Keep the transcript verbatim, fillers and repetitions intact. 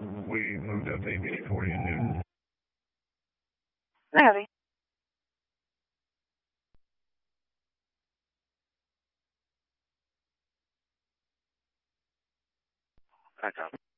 We moved up to eight forty in Newton. Heavy. I copy.